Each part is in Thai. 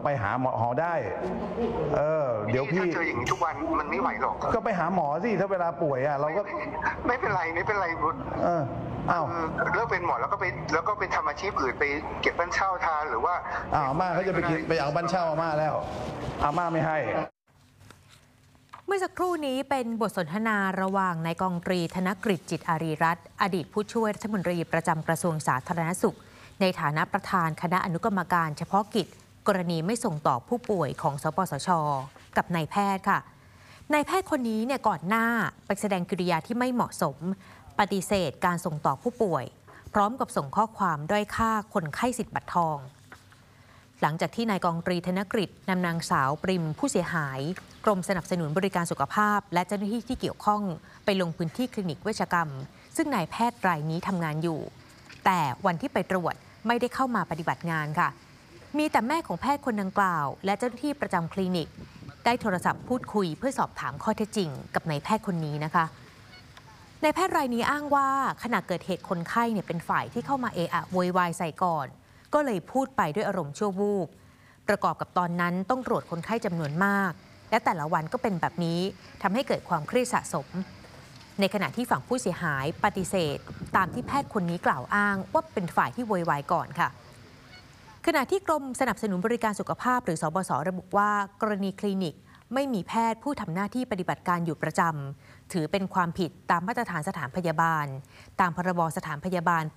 ไปหาหมอได้เดี๋ยวพี่ถ้าเจออย่างนี้ทุกวันมันไม่ไหวหรอกก็ไปหาหมอสิถ้าเวลาป่วยเราก็ไม่เป็นไรอ้าวเลิกเป็นหมอแล้วก็ไปทำอาชีพอื่นไปเก็บบ้านเช่าทานหรือว่าอาม่าเขาจะไปเอาบ้านเช่าอาม่าแล้วอาม่าไม่ให้เมื่อสักครู่นี้เป็นบทสนทนาระหว่างนายกองตรีธนกฤษจิตอารีรัตน์อดีตผู้ช่วยรัฐมนตรีประจำกระทรวงสาธารณสุขในฐานะประธานคณะอนุกรรมการเฉพาะกิจกรณีไม่ส่งต่อผู้ป่วยของสปสช.กับนายแพทย์ค่ะนายแพทย์คนนี้ก่อนหน้าไปแสดงกิริยาที่ไม่เหมาะสมปฏิเสธการส่งต่อผู้ป่วยพร้อมกับส่งข้อความด้อยค่าคนไข้สิทธิ์บัตรทองหลังจากที่นายกองตรีธนกฤษนำนางสาวปริมผู้เสียหายกรมสนับสนุนบริการสุขภาพและเจ้าหน้าที่ที่เกี่ยวข้องไปลงพื้นที่คลินิกเวชกรรมซึ่งนายแพทย์รายนี้ทำงานอยู่แต่วันที่ไปตรวจไม่ได้เข้ามาปฏิบัติงานค่ะมีแต่แม่ของแพทย์คนดังกล่าวและเจ้าหน้าที่ประจำคลินิกได้โทรศัพท์พูดคุยเพื่อสอบถามข้อเท็จจริงกับนายแพทย์คนนี้นะคะนายแพทย์รายนี้อ้างว่าขณะเกิดเหตุคนไข้เป็นฝ่ายที่เข้ามาเอะอะโวยวายใส่ก่อนก็เลยพูดไปด้วยอารมณ์ชั่ววูบประกอบกับตอนนั้นต้องตรวจคนไข้จำนวนมากและแต่ละวันก็เป็นแบบนี้ทำให้เกิดความเครียดสะสมในขณะที่ฝั่งผู้เสียหายปฏิเสธตามที่แพทย์คนนี้กล่าวอ้างว่าเป็นฝ่ายที่โวยวายก่อนค่ะขณะที่กรมสนับสนุนบริการสุขภาพหรือสบสระบุว่ากรณีคลินิกไม่มีแพทย์ผู้ทำหน้าที่ปฏิบัติการอยู่ประจำถือเป็นความผิดตามมาตรฐานสถานพยาบาลตามพรบสถานพยาบาลปี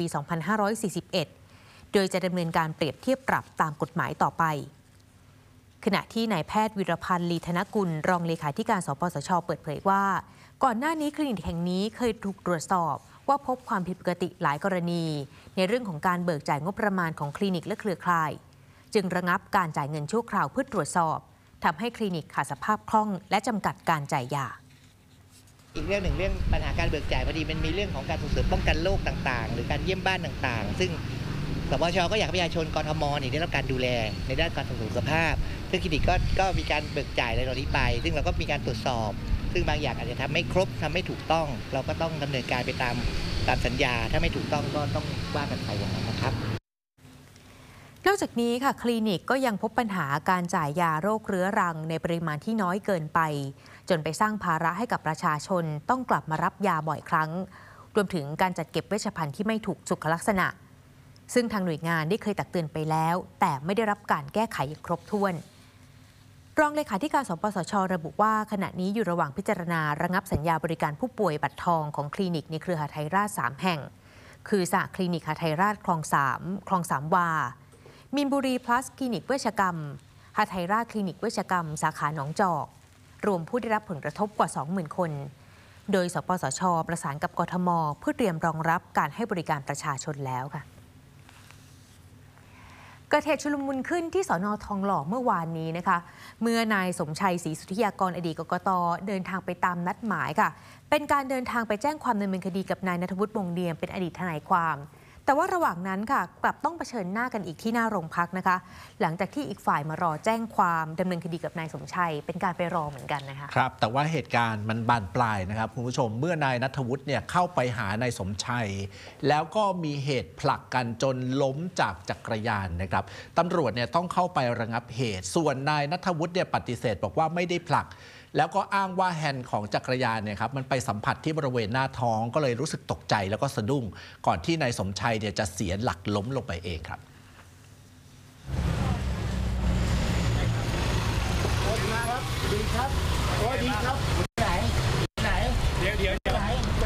2541 โดยจะดำเนินการเปรียบเทียบปรับตามกฎหมายต่อไปขณะที่นายแพทย์วิรพันธ์ลีธนกุลรองเลขาธิการสปสช.เปิดเผยว่าก่อนหน้านี้คลินิกแห่งนี้เคยถูกตรวจสอบว่าพบความผิดปกติหลายกรณีในเรื่องของการเบิกจ่ายงบประมาณของคลินิกและเครือข่ายจึงระงับการจ่ายเงินชั่วคราวเพื่อตรวจสอบทำให้คลินิกขาดสภาพคล่องและจำกัดการจ่ายยาอีกเรื่องหนึ่งเรื่องปัญหาการเบิกจ่ายพอดีมันมีเรื่องของการส่งเสริมป้องกันโรคต่างๆหรือการเยี่ยมบ้านต่างๆซึ่งสปช.ก็อยากให้ประชาชนกทม.ได้รับการดูแลในด้านการส่งเสริมสุขภาพซึ่งคลินิกก็มีการเบิกจ่ายในตอนนี้ไปซึ่งเราก็มีการตรวจสอบซึ่งบางอย่างอาจจะทำไม่ครบทำไม่ถูกต้องเราก็ต้องดำเนินการไปตามสัญญาถ้าไม่ถูกต้องก็ต้องว่ากันไปอย่างนั้นนะครับนอกจากนี้ค่ะคลินิกก็ยังพบปัญหาการจ่ายยาโรคเรื้อรังในปริมาณที่น้อยเกินไปจนไปสร้างภาระให้กับประชาชนต้องกลับมารับยาบ่อยครั้งรวมถึงการจัดเก็บเวชภัณฑ์ที่ไม่ถูกสุขลักษณะซึ่งทางหน่วยงานได้เคยตักเตือนไปแล้วแต่ไม่ได้รับการแก้ไขอย่างครบถ้วนรองเลขาธิการสปสช.ระบุว่าขณะนี้อยู่ระหว่างพิจารณาระงับสัญญาบริการผู้ป่วยบัตรทองของคลินิกในเครือหทัยราช3แห่งคือสหคลินิกหทัยราชคลอง3วามีนบุรีพลัสคลินิกเวชกรรมหทัยราชคลินิกเวชกรรมสาขาหนองจอกรวมผู้ได้รับผลกระทบกว่า 20,000 คนโดยสปสช.ประสานกับกทม.เพื่อเตรียมรองรับการให้บริการประชาชนแล้วค่ะเกิดเหตุชุลมุนขึ้นที่สน.ทองหล่อเมื่อวานนี้นะคะเมื่อนายสมชัยศรีสุทธิยากรอดีตกกต.เดินทางไปตามนัดหมายค่ะเป็นการเดินทางไปแจ้งความดำเนินคดีกับนายณัฐวุฒิ วงศ์เดียมเป็นอดีตทนายความแต่ว่าระหว่างนั้นค่ะกลับต้องเผชิญหน้ากันอีกที่หน้าโรงพักนะคะหลังจากที่อีกฝ่ายมารอแจ้งความดำเนินคดีกับนายสมชัยเป็นการไปรอเหมือนกันนะคะครับแต่ว่าเหตุการณ์มันบานปลายนะครับคุณผู้ชมเมื่อนายณัฐวุฒิเข้าไปหานายสมชัยแล้วก็มีเหตุผลักกันจนล้มจากจักรยานนะครับตำรวจต้องเข้าไประงับเหตุส่วนนายณัฐวุฒิปฏิเสธบอกว่าไม่ได้ผลักแล้วก็อ้างว่าแฮนด์ของจักรยานครับมันไปสัมผัสที่บริเวณหน้าท้องก็เลยรู้สึกตกใจแล้วก็สะดุ้งก่อนที่นายสมชัยจะเสียหลักล้มลงไปเองครับดีครับโอ้ดีครับไหนเดี๋ยวไหน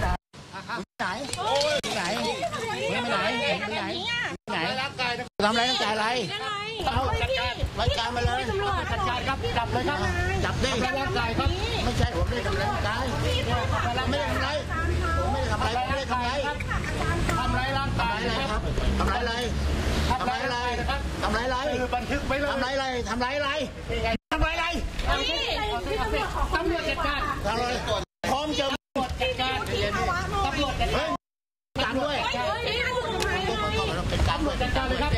ร่างกายทำอะไรร่างกายอะไรเอารายการมาเลยจัดการครับจับเลยครับจับได้ร่างกายครับไม่ใช่ผมไม่ได้ทำร่างกายไม่ได้ทำอะไรผมไม่ได้ทำอะไรไม่ได้ทำอะไรทำไรร่างกายครับทำไรอะไรทำไรอะไรทำไรอะไรบันทึกไว้เลยทำไรอะไรทำไรอะไรทำไรอะไรตำรวจจัดการพร้อมจะจัดการตำรวจจัดการการด้วยเป็นการด้วยจัดการเลยครับ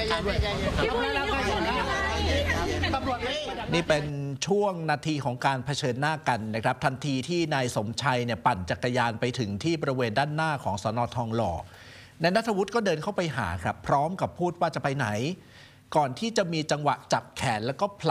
นี่เป็นช่วงนาทีของการเผชิญหน้ากันนะครับทันทีที่นายสมชัยปั่นจักรยานไปถึงที่บริเวณด้านหน้าของสน.ทองหล่อนายณัฐวุฒิก็เดินเข้าไปหาครับพร้อมกับพูดว่าจะไปไหนก่อนที่จะมีจังหวะจับแขนแล้วก็